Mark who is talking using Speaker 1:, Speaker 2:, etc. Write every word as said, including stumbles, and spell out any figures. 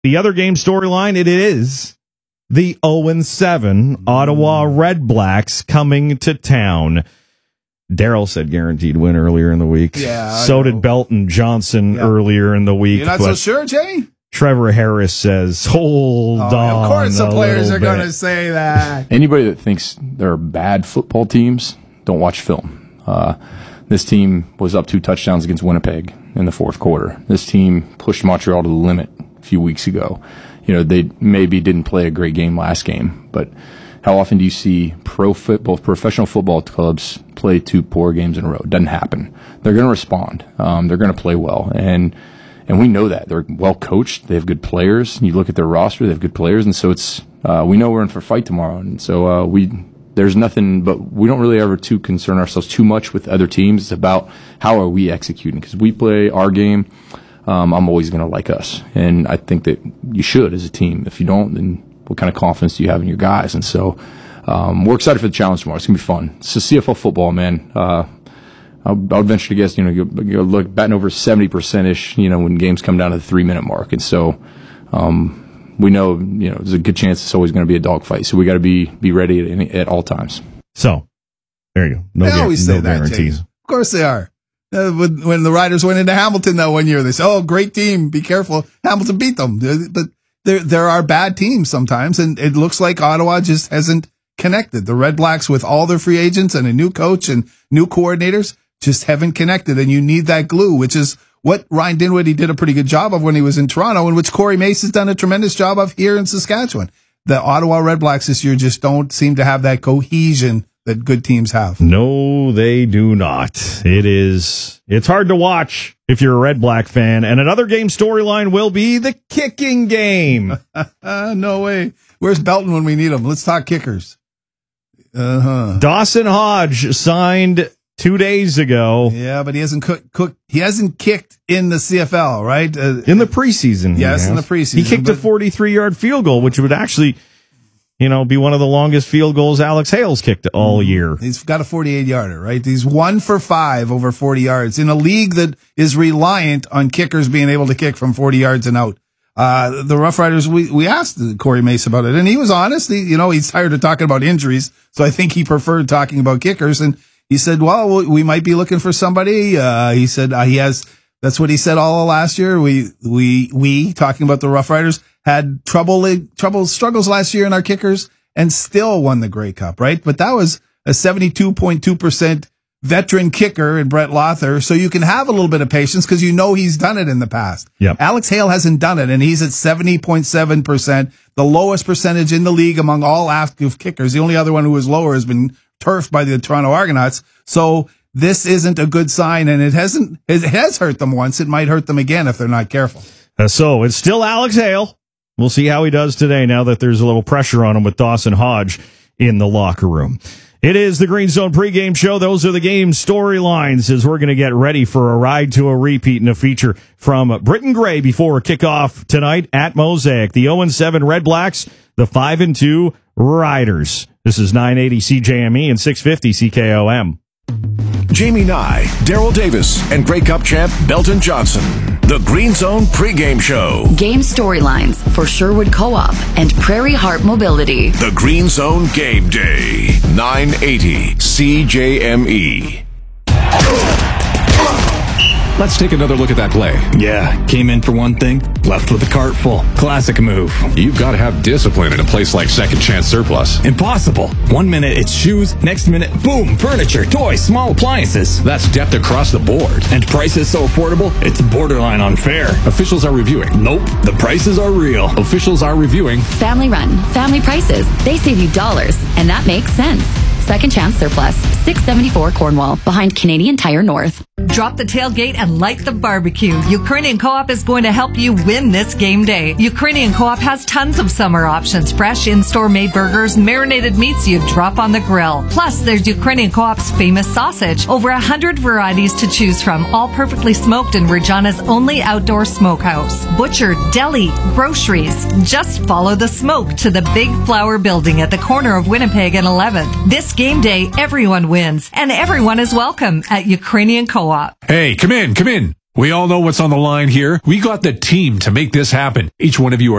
Speaker 1: the other game storyline, it is the oh and seven Ottawa Red Blacks coming to town. Daryl said guaranteed win earlier in the week.
Speaker 2: Yeah, I
Speaker 1: so
Speaker 2: know.
Speaker 1: did Belton Johnson
Speaker 2: Yeah.
Speaker 1: earlier in the week.
Speaker 2: You're not
Speaker 1: but
Speaker 2: so sure, Jay?
Speaker 1: Trevor Harris says, hold
Speaker 2: Oh,
Speaker 1: on.
Speaker 2: of course the
Speaker 1: a
Speaker 2: players
Speaker 1: little
Speaker 2: are going to
Speaker 1: bit.
Speaker 2: say that.
Speaker 3: Anybody that thinks there are bad football teams, don't watch film. Uh, this team was up two touchdowns against Winnipeg in the fourth quarter. This team pushed Montreal to the limit a few weeks ago. You know, they maybe didn't play a great game last game, but how often do you see pro football, professional football clubs play two poor games in a row? It doesn't happen. They're going to respond. Um, they're going to play well. And And we know that. They're well coached. They have good players. You look at their roster, they have good players. And so it's, uh, we know we're in for a fight tomorrow. And so, uh, we, there's nothing, but we don't really ever too concern ourselves too much with other teams. It's about how are we executing? Because we play our game. Um, I'm always going to like us. And I think that you should as a team. If you don't, then what kind of confidence do you have in your guys? And so, um, we're excited for the challenge tomorrow. It's going to be fun. It's the C F L football, man. Uh, I would venture to guess, you know, you'll, you'll look batting over seventy percent ish, you know, when games come down to the three minute mark. And so, um, we know, you know, there's a good chance it's always going to be a dogfight. So we got to be, be ready at, any, at all times.
Speaker 1: So, there you go. No,
Speaker 2: They
Speaker 1: gar-
Speaker 2: always
Speaker 1: no
Speaker 2: say that,
Speaker 1: guarantees.
Speaker 2: Jay. Of course they are. Uh, when, when the Riders went into Hamilton that one year, they said, oh, great team, be careful. Hamilton beat them. But there, there are bad teams sometimes, and it looks like Ottawa just hasn't connected. The Red Blacks, with all their free agents and a new coach and new coordinators, just haven't connected, and you need that glue, which is what Ryan Dinwiddie did a pretty good job of when he was in Toronto, and which Corey Mace has done a tremendous job of here in Saskatchewan. The Ottawa Red Blacks this year just don't seem to have that cohesion that good teams have.
Speaker 1: No, they do not. It is, it's hard to watch if you're a Red Black fan. And another game storyline will be the kicking game.
Speaker 2: uh, no way. Where's Belton when we need him? Let's talk kickers. Uh-huh.
Speaker 1: Dawson Hodge signed two days ago.
Speaker 2: Yeah, but he hasn't cook, cook, he hasn't kicked in the C F L, right? Uh,
Speaker 1: In the preseason. he
Speaker 2: Yes, in
Speaker 1: has.
Speaker 2: the preseason,
Speaker 1: He kicked a
Speaker 2: but-
Speaker 1: forty-three yard field goal, which would actually, you know, be one of the longest field goals Alex Hale's kicked all year.
Speaker 2: He's got a forty-eight yarder, right? He's one for five over forty yards in a league that is reliant on kickers being able to kick from forty yards and out. Uh, the Rough Riders, we, we asked Corey Mace about it, and he was honest. He, you know, he's tired of talking about injuries, so I think he preferred talking about kickers. And he said, well, we might be looking for somebody. Uh, he said, uh, he has, that's what he said all of last year. We, we, we, talking about the Rough Riders, had trouble, trouble, struggles last year in our kickers and still won the Grey Cup, right? But that was a seventy-two point two percent veteran kicker in Brett Lothar. So you can have a little bit of patience because you know he's done it in the past.
Speaker 1: Yep.
Speaker 2: Alex Hale hasn't done it, and he's at seventy point seven percent, the lowest percentage in the league among all active kickers. The only other one who is lower has been turfed by the Toronto Argonauts. So this isn't a good sign, and it hasn't, it has hurt them once. It might hurt them again if they're not careful.
Speaker 1: Uh, so it's still Alex Hale. We'll see how he does today now that there's a little pressure on him with Dawson Hodge in the locker room. It is the Green Zone pregame show. Those are the game storylines as we're going to get ready for a ride to a repeat and a feature from Britton Gray before kickoff tonight at Mosaic. The oh and seven Red Blacks, the five and two Riders. This is nine eighty C J M E and six fifty C K O M.
Speaker 4: Jamie Nye, Daryl Davis, and Grey Cup champ Belton Johnson. The Green Zone pregame show.
Speaker 5: Game storylines for Sherwood Co-op and Prairie Heart Mobility.
Speaker 4: The Green Zone game day. nine eighty C J M E.
Speaker 6: Let's take another look at that play.
Speaker 7: Yeah, came in for one thing, left with a cart full. Classic move.
Speaker 6: You've got to have discipline in a place like Second Chance Surplus.
Speaker 7: Impossible. One minute it's shoes, next minute, boom, furniture, toys, small appliances.
Speaker 6: That's depth across the board.
Speaker 7: And prices so affordable, it's borderline unfair.
Speaker 6: Officials are reviewing.
Speaker 7: Nope, the prices are real.
Speaker 6: Officials are reviewing.
Speaker 5: Family run, family prices. They save you dollars, and that makes sense. Second Chance Surplus, six seventy-four Cornwall, behind Canadian Tire North.
Speaker 8: Drop the tailgate and light the barbecue. Ukrainian Co-op is going to help you win this game day. Ukrainian Co-op has tons of summer options. Fresh in-store made burgers, marinated meats you drop on the grill. Plus, there's Ukrainian Co-op's famous sausage. Over a hundred varieties to choose from, all perfectly smoked in Regina's only outdoor smokehouse. Butcher, deli, groceries. Just follow the smoke to the Big Flower Building at the corner of Winnipeg and eleventh. This game day, everyone wins, and everyone is welcome at Ukrainian Co-op.
Speaker 6: Hey, come in, come in. We all know what's on the line here. We got the team to make this happen. Each one of you are